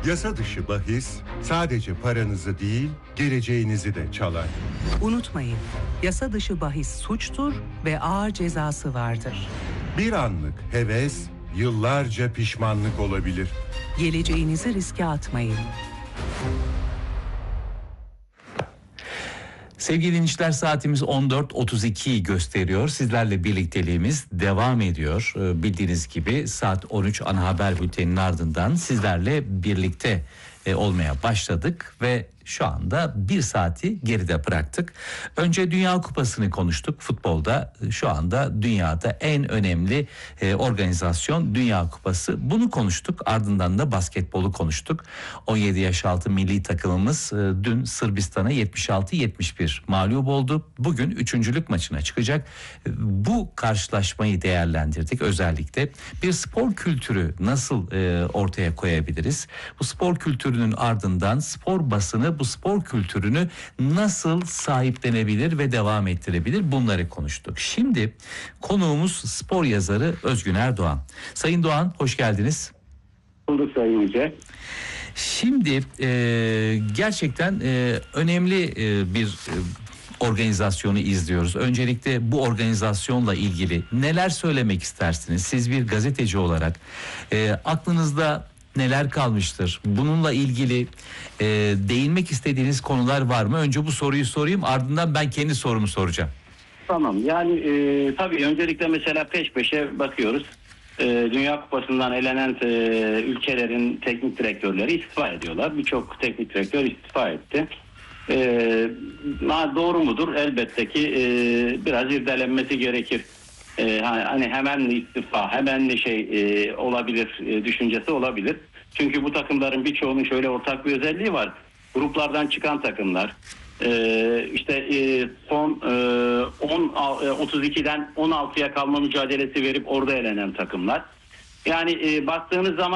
Yasa dışı bahis sadece paranızı değil, geleceğinizi de çalar. Unutmayın, yasa dışı bahis suçtur ve ağır cezası vardır. Bir anlık heves, yıllarca pişmanlık olabilir. Geleceğinizi riske atmayın. Sevgili dinleyiciler, saatimiz 14.32 gösteriyor. Sizlerle birlikteliğimiz devam ediyor. Bildiğiniz gibi saat 13 ana haber bülteninin ardından sizlerle birlikte olmaya başladık ve şu anda bir saati geride bıraktık. Önce Dünya Kupası'nı konuştuk. Futbolda şu anda dünyada en önemli organizasyon Dünya Kupası. Bunu konuştuk. Ardından da basketbolu konuştuk. 17 yaş altı milli takımımız dün Sırbistan'a 76-71 mağlup oldu. Bugün üçüncülük maçına çıkacak. Bu karşılaşmayı değerlendirdik. Özellikle bir spor kültürü nasıl ortaya koyabiliriz? Bu spor kültürünün ardından spor basını bu spor kültürünü nasıl sahiplenebilir ve devam ettirebilir, bunları konuştuk. Şimdi konuğumuz spor yazarı Özgün Erdoğan. Sayın Doğan, hoş geldiniz. Bulduk Sayın Yüce. Şimdi gerçekten önemli bir organizasyonu izliyoruz. Öncelikle bu organizasyonla ilgili neler söylemek istersiniz? Siz bir gazeteci olarak aklınızda neler kalmıştır? Bununla ilgili değinmek istediğiniz konular var mı? Önce bu soruyu sorayım, ardından ben kendi sorumu soracağım. Tamam, yani tabii öncelikle mesela peş peşe bakıyoruz. Dünya Kupası'ndan elenen ülkelerin teknik direktörleri istifa ediyorlar. Birçok teknik direktör istifa etti. Doğru mudur? Elbette ki biraz irdelenmesi gerekir. Hani hemen istifa, hemen olabilir, düşüncesi olabilir. Çünkü bu takımların birçoğunun şöyle ortak bir özelliği var. Gruplardan çıkan takımlar, son 32'den 16'ya kalma mücadelesi verip orada elenen takımlar. Yani baktığınız zaman